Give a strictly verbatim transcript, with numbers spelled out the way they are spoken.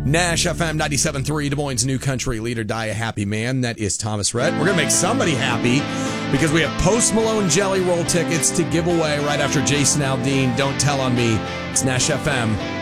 Nash F M ninety-seven point three, Des Moines' new country leader, Die a Happy Man. That is Thomas Rhett. We're going to make somebody happy because we have Post Malone Jelly Roll tickets to give away right after Jason Aldean. Don't Tell on Me. It's Nash F M